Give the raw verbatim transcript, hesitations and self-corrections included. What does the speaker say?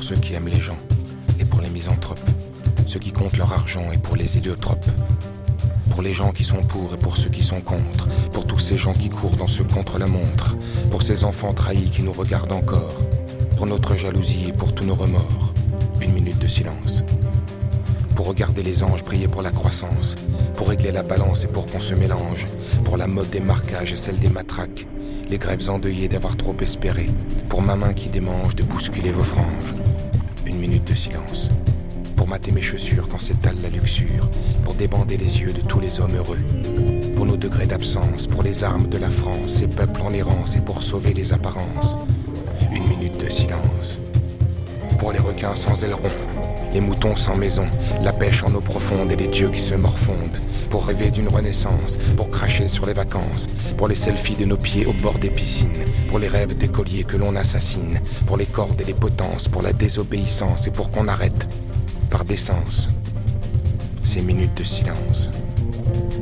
ceux qui aiment les gens et pour les misanthropes, ceux qui comptent leur argent et pour les héliotropes, pour les gens qui sont pour et pour ceux qui sont contre, pour tous ces gens qui courent dans ce contre-la-montre, pour ces enfants trahis qui nous regardent encore, pour notre jalousie et pour tous nos remords. Une minute de silence. Pour regarder les anges prier pour la croissance, pour régler la balance et pour qu'on se mélange, pour la mode des marquages et celle des matraques, les grèves endeuillées d'avoir trop espéré, pour ma main qui démange de bousculer vos franges. Une minute de silence. Pour mater mes chaussures quand s'étale la luxure, pour débander les yeux de tous les hommes heureux, pour nos degrés d'absence, pour les armes de la France, ces peuples en errance et pour sauver les apparences. Une minute de silence. Pour les requins sans ailerons, les moutons sans maison, la pêche en eau profonde et les dieux qui se morfondent, pour rêver d'une renaissance, pour cracher sur les vacances, pour les selfies de nos pieds au bord des piscines, pour les rêves d'écoliers que l'on assassine, pour les cordes et les potences, pour la désobéissance et pour qu'on arrête, par décence, ces minutes de silence.